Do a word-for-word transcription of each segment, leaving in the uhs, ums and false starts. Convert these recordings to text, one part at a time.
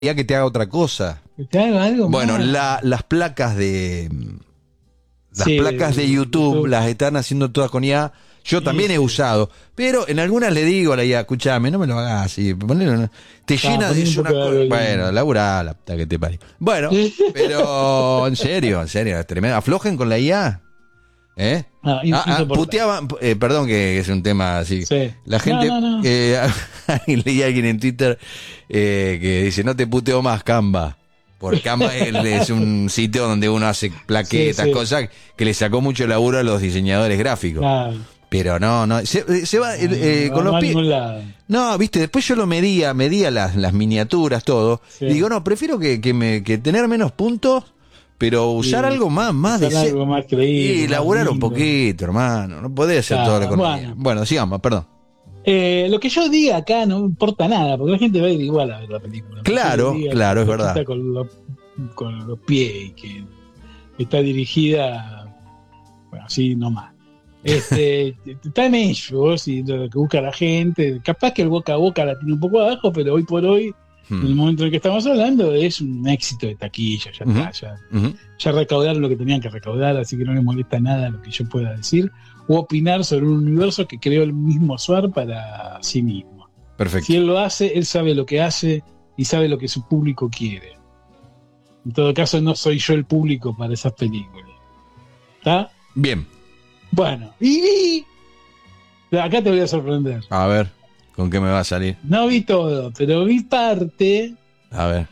Ya que te haga otra cosa. Que te haga algo Bueno, más. la, las placas de las Sí, placas de, de YouTube, YouTube. las están haciendo todas con I A. Yo Sí, también he sí. usado, pero en algunas le digo a la I A, escuchame, no me lo hagas así, ponelo en- te Ah, llena de ponle un es una poco de co- algo bueno, lindo. laburá la puta que te parió. Bueno, pero en serio, en serio, es tremendo. Aflojen con la I A. ¿Eh? Ah, in- Ah, ah, insoportable. puteaban, eh, perdón que es un tema así. Sí. La No, gente, no, no. eh, leí a alguien en Twitter eh, que dice, no te puteo más, Canva. Porque Canva es, es un sitio donde uno hace plaquetas, Sí, sí. cosas que le sacó mucho laburo a los diseñadores gráficos. Claro. Pero no, no, se, se va eh, eh, No, con no los a pies. ningún lado. No, viste, después yo lo medía, medía las, las miniaturas, todo. Sí. Y digo, no, prefiero que, que, me, que tener menos puntos, pero usar Y algo más, más usar de se- algo más creíble, y más elaborar un lindo. poquito, hermano. No podés hacer Claro, todo con la bueno. Bueno, sigamos, perdón. Eh, lo que yo diga acá no importa nada, porque la gente va a ir igual a ver la película. Claro, Yo diga claro, es que verdad. está Con, los- con los pies y que está dirigida, bueno, así nomás. Este, está en ellos y lo que busca la gente. Capaz que el boca a boca la tiene un poco abajo, pero hoy por hoy, en el Hmm. momento en el que estamos hablando, es un éxito de taquilla. Ya Ujú. está, ya, Ujú. ya recaudaron lo que tenían que recaudar, así que no les molesta nada lo que yo pueda decir o opinar sobre un universo que creó el mismo Suar para sí mismo. Perfecto. Si él lo hace, él sabe lo que hace y sabe lo que su público quiere. En todo caso, no soy yo el público para esas películas. ¿Está? Bien, Bueno, y vi- acá te voy a sorprender. a ver, ¿con qué me va a salir? No vi todo, pero vi parte A ver.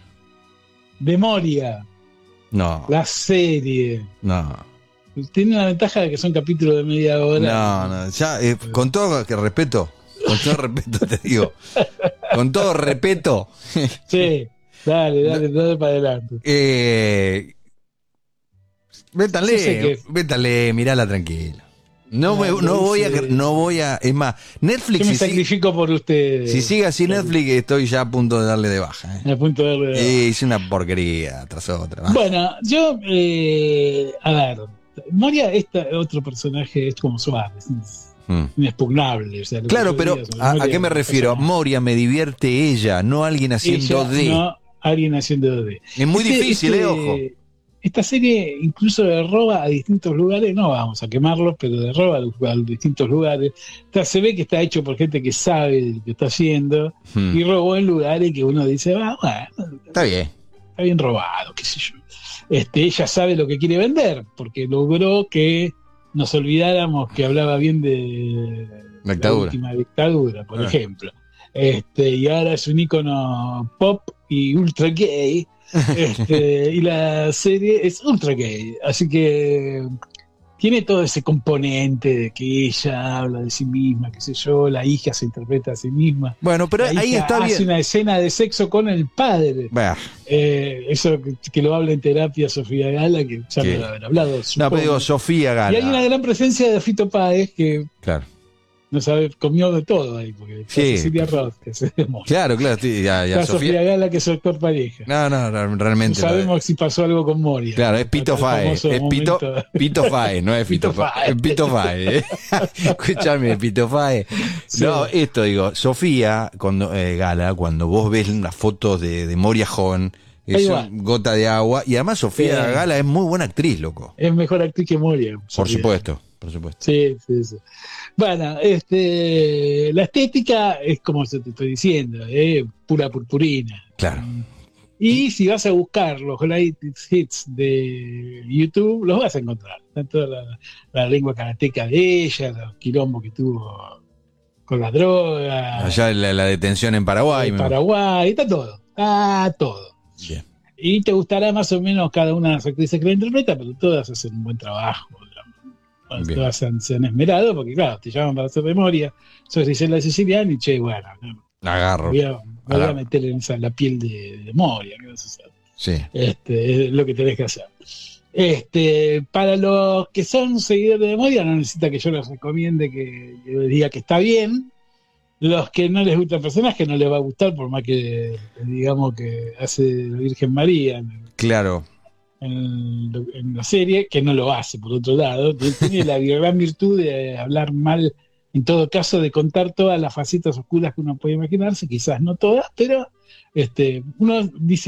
de Moria, No, la serie. no, Tiene la ventaja de que son capítulos de media hora. no, no. Ya, eh, con todo que respeto, con todo respeto te digo, con todo respeto, Sí, dale, dale, dale para adelante. eh, vétanle, Yo sé que- vétanle, mirala tranquila. No, me- No, no lo voy a, hice- no voy a, es más, Netflix, Yo me si, sigue- sacrifico por ustedes. si sigue así Netflix, estoy ya a punto de darle de baja. ¿eh? A punto de darle- Eh, hice una porquería tras otra. ¿va? Bueno, yo, eh, a ver, Moria, este otro personaje es como Suárez, es Mm. inexpugnable. O sea, lo que Claro, yo pero diga sobre ¿a, a Moria qué me es un refiero? personaje. Moria me divierte ella, no alguien haciendo Ella, de. no alguien haciendo dos D. Es muy Este- difícil, este- eh, ojo. Esta serie incluso le roba a distintos lugares, no vamos a quemarlos, pero le roba a, los- a distintos lugares. O sea, se ve que está hecho por gente que sabe lo que está haciendo Hmm. y robó en lugares que uno dice, ah, bueno, Está bien. está bien robado, qué sé yo. Este, ella sabe lo que quiere vender, porque logró que nos olvidáramos que hablaba bien de la Dictadura. última dictadura, por Ah. ejemplo. Este, y ahora es un ícono pop y ultra gay. Este, y la serie es ultra gay. Así que tiene todo ese componente de que ella habla de sí misma, qué sé yo, la hija se interpreta a sí misma. Bueno, pero La ahí hija está hace bien. una escena de sexo con el padre. Bah, Eh, eso que, que lo habla en terapia Sofía Gala, que ya ¿Qué? me lo habrá hablado. no, supongo. pero digo, Sofía Y hay una Gala. gran presencia de Fito Páez que Claro. no sabe, comió de todo ahí, porque está Sí. Cecilia Roth, que se demora. Claro, claro. sí, Ya, ya, Está Sofía Sofía. Gala, que es su actor pareja. No, no, no, No realmente. no. sabemos si pasó algo con Moria. Claro, es Pito Hasta el Fae. famoso Es Pito, momento. Pito Fae, no es Fito Pito Fae. Fae. Es Pito Fae. ¿eh? Escúchame, Pito Fae. Sí. No, esto digo, Sofía cuando eh, Gala, cuando vos ves unas fotos de, de Moria joven, es Ahí va. un gota de agua. Y además Sofía Sí. Gala es muy buena actriz, loco. Es mejor actriz que Moria. Por Sofía. supuesto, por supuesto. Sí, sí, sí. Bueno, este, la estética es como se te estoy diciendo, eh, pura purpurina. Claro. Y si vas a buscar los greatest hits de YouTube, los vas a encontrar. Está toda la, la lengua karateca de ella, los quilombos que tuvo con la droga, Allá la, la detención en Paraguay. en me- Paraguay, está todo, está todo. Bien. Y te gustará más o menos cada una de las actrices que la interpreta, pero todas hacen un buen trabajo. digamos. Bien. Todas se han, se han esmerado, porque claro, te llaman para hacer memoria. Sos Gisela Siciliani, y che, bueno, no, Agarro. voy a, me voy a Agarro. meter en esa, la piel de, de Moria, ¿qué vas a hacer? Sí. Este, es lo que tenés que hacer. Este, para los que son seguidores de Moria, no necesita que yo les recomiende que, que les diga que está bien. Los que no les gusta el personaje no les va a gustar, por más que digamos que hace la Virgen María en, Claro. en- en la serie, que no lo hace, por otro lado. Tiene la gran virtud de hablar mal, en todo caso, de contar todas las facetas oscuras que uno puede imaginarse, quizás no todas, pero Este, uno dice